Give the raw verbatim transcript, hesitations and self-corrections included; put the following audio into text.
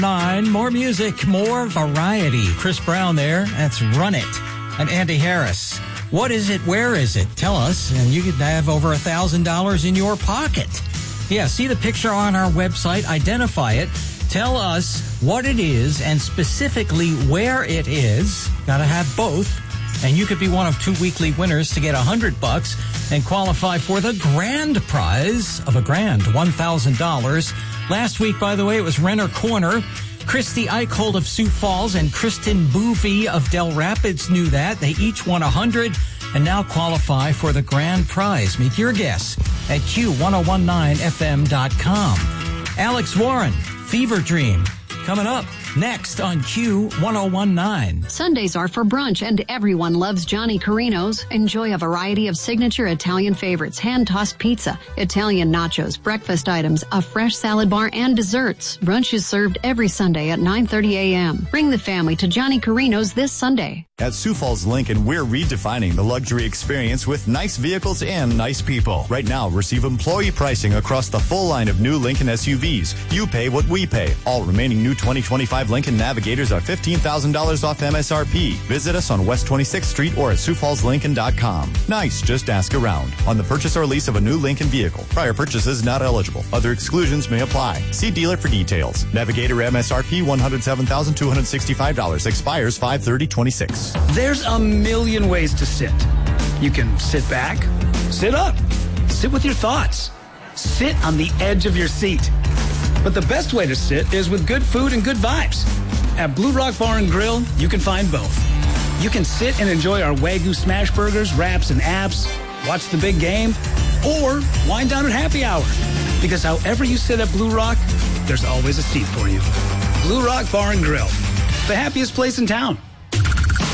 Nine, more music, more variety. Chris Brown there, that's Run It. And Andy Harris. What is it? Where is it? Tell us, and you could have over a thousand dollars in your pocket. Yeah, see the picture on our website, identify it, tell us what it is, and specifically where it is. Gotta have both. And you could be one of two weekly winners to get a hundred bucks and qualify for the grand prize of a grand, one thousand dollars. Last week, by the way, it was Renner Corner. Christy Eichhold of Sioux Falls and Kristen Boovy of Del Rapids knew that. They each won a hundred and now qualify for the grand prize. Make your guess at Q ten nineteen F M dot com. Alex Warren, Fever Dream, coming up next on Q ten nineteen. Sundays are for brunch, and everyone loves Johnny Carino's. Enjoy a variety of signature Italian favorites, hand-tossed pizza, Italian nachos, breakfast items, a fresh salad bar, and desserts. Brunch is served every Sunday at nine thirty a.m. Bring the family to Johnny Carino's this Sunday. At Sioux Falls Lincoln, we're redefining the luxury experience with nice vehicles and nice people. Right now, receive employee pricing across the full line of new Lincoln S U Vs. You pay what we pay. All remaining new twenty twenty-five Lincoln Navigators are fifteen thousand dollars off M S R P. Visit us on West twenty-sixth Street or at sioux falls lincoln dot com. Nice, just ask around. On the purchase or lease of a new Lincoln vehicle, prior purchases not eligible. Other exclusions may apply. See dealer for details. Navigator M S R P one hundred seven thousand two hundred sixty-five dollars. Expires five thirty twenty-six. There's a million ways to sit. You can sit back, sit up, sit with your thoughts, sit on the edge of your seat. But the best way to sit is with good food and good vibes. At Blue Rock Bar and Grill, you can find both. You can sit and enjoy our Wagyu smash burgers, wraps, and apps, watch the big game, or wind down at happy hour. Because however you sit at Blue Rock, there's always a seat for you. Blue Rock Bar and Grill, the happiest place in town.